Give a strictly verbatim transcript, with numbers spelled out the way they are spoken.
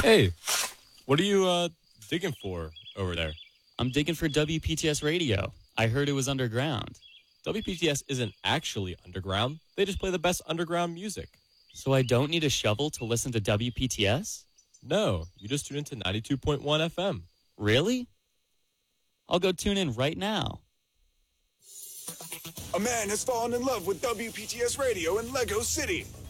Hey, what are you uh, digging for over there? I'm digging for W P T S radio. I heard it was underground. W P T S isn't actually underground. They just play the best underground music. So I don't need a shovel to listen to W P T S? No, you just tune into ninety-two point one F M. Really? I'll go tune in right now. A man has fallen in love with W P T S radio in Lego City.